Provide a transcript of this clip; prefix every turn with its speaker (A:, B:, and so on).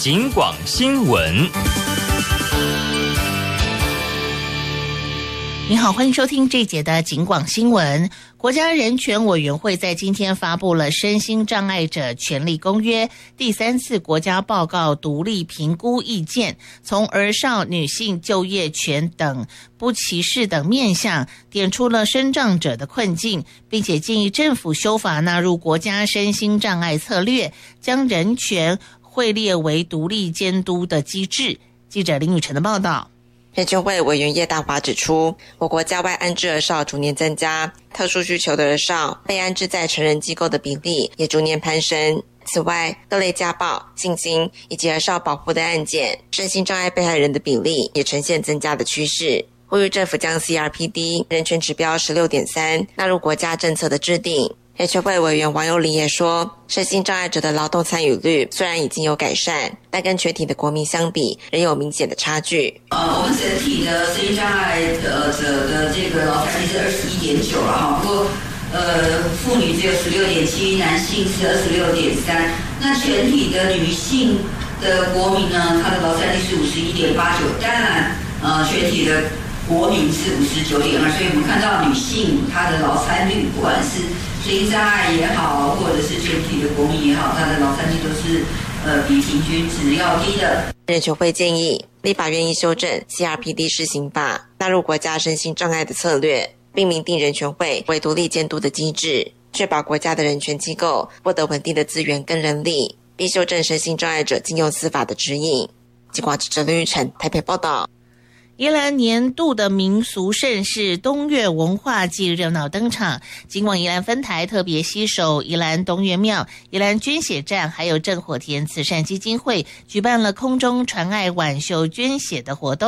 A: 警广新闻。
B: 你好，欢迎收听这一节的警广新闻。国家人权委员会在今天发布了《身心障碍者权利公约》第3次国家报告独立评估意见，从儿少、女性就业权等不歧视等面向，点出了身障者的困境，并且建议政府修法纳入国家身心障碍策略，将人权汇列为独立监督的机制。记者林宇晨的报道。
C: 人权会委员叶大华指出，我国家外安置儿少逐年增加，特殊需求的儿少被安置在成人机构的比例也逐年攀升。此外，各类家暴、性侵以及儿少保护的案件，身心障碍被害人的比例也呈现增加的趋势。呼吁政府将 CRPD 人权指标 16.3 纳入国家政策的制定。人权会委员王友林也说，身心障碍者的劳动参与率虽然已经有改善，但跟全体的国民相比，仍有明显的差距。
D: 我们整体的身心障碍者的这个劳参率是21.9了哈，不过妇女只有16.7，男性是26.3。那全体的女性的国民呢，她的劳参率是51.89，当然全体的国民是59.2，所以我们看到女性她的劳参率，不管是身心障碍也好，或者是全体的国民也好，她的劳参率都是比平均值要低的。
C: 人权会建议立法院应修正 CRPD 施行法，纳入国家身心障碍的策略，并明定人权会为独立监督的机制，确保国家的人权机构获得稳定的资源跟人力，并修正身心障碍者禁用司法的指引。警广记者林玉成台北报道。
B: 宜兰年度的民俗盛事东岳文化祭热闹登场，警广宜兰分台特别携手宜兰东岳庙、宜兰捐血站还有正火田慈善基金会举办了空中传爱挽袖捐血的活动。